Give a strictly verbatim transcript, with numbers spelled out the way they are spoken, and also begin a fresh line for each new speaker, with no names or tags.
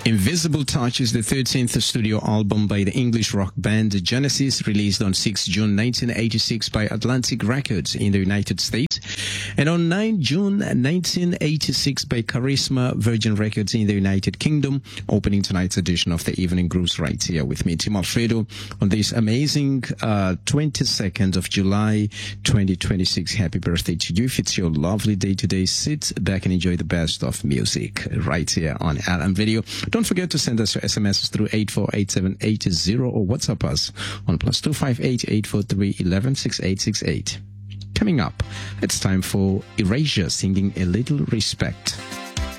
Invisible Touch is the thirteenth studio album by the English rock band Genesis, released on sixth of June nineteen eighty-six by Atlantic Records in the United States, and on ninth of June nineteen eighty-six by Charisma Virgin Records in the United Kingdom, opening tonight's edition of the Evening Grooves right here with me, Tim Alfredo, on this amazing uh, twenty-second of July twenty twenty-six. Happy birthday to you. If it's your lovely day today, sit back and enjoy the best of music right here on L M Video. Don't forget to send us your S M Ss through eight four eight seven eight zero or WhatsApp us on plus two five eight eight four three one one six eight six eight. Coming up, it's time for Erasure singing A Little Respect.